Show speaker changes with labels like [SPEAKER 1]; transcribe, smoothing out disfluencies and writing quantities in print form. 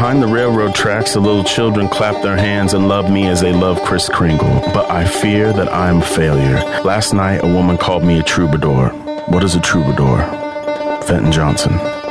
[SPEAKER 1] Behind the railroad tracks, the little children clap their hands and love me as they love Kris Kringle. But I fear that I am a failure. Last night, a woman called me a troubadour. What is a troubadour? Fenton Johnson.